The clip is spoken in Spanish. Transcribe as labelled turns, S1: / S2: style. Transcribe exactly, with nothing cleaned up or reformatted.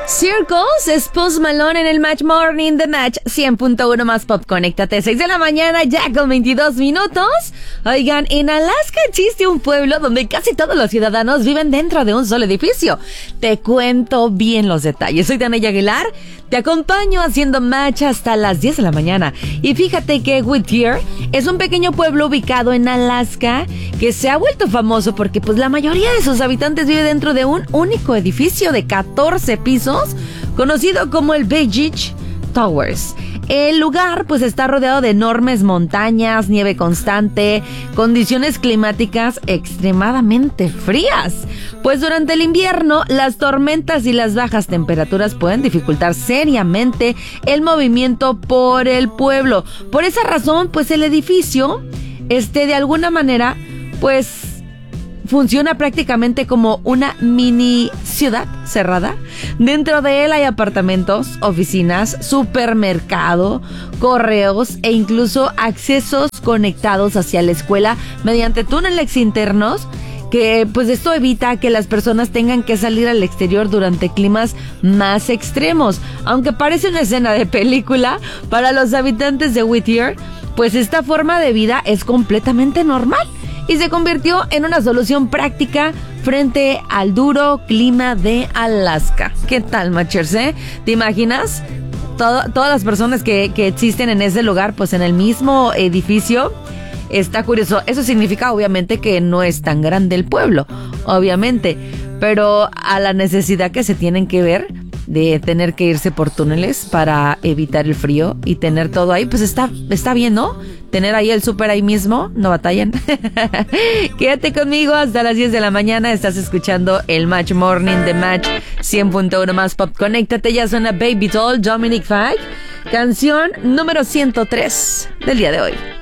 S1: Circles es Post Malone en el Match Morning The Match cien punto uno más pop. Conéctate, seis de la mañana ya con veintidós minutos. Oigan, en Alaska existe un pueblo donde casi todos los ciudadanos viven dentro de un solo edificio. Te cuento bien los detalles. Soy Danella Aguilar, te acompaño haciendo match hasta las diez de la mañana. Y fíjate que Whittier es un pequeño pueblo ubicado en Alaska que se ha vuelto famoso porque pues la mayoría de sus habitantes vive dentro de un único edificio de catorce pisos conocido como el Beijing Towers. El lugar pues está rodeado de enormes montañas, nieve constante, condiciones climáticas extremadamente frías. Pues durante el invierno las tormentas y las bajas temperaturas pueden dificultar seriamente el movimiento por el pueblo. Por esa razón pues el edificio este de alguna manera pues funciona prácticamente como una mini ciudad cerrada. Dentro de él hay apartamentos, oficinas, supermercado, correos e incluso accesos conectados hacia la escuela mediante túneles internos, que pues esto evita que las personas tengan que salir al exterior durante climas más extremos. Aunque parece una escena de película, para los habitantes de Whittier, pues esta forma de vida es completamente normal y se convirtió en una solución práctica frente al duro clima de Alaska. ¿Qué tal, Machers, eh? ¿Te imaginas? Todo, todas las personas que, que existen en ese lugar, pues en el mismo edificio. Está curioso. Eso significa, obviamente, que no es tan grande el pueblo, obviamente. Pero a la necesidad que se tienen que ver de tener que irse por túneles para evitar el frío y tener todo ahí, pues está, está bien, ¿no? Tener ahí el súper ahí mismo, no batallan. Quédate conmigo hasta las diez de la mañana. Estás escuchando el Match Morning de Match cien punto uno más pop. Conéctate, ya suena Baby Doll, Dominic Fike, canción número ciento tres del día de hoy.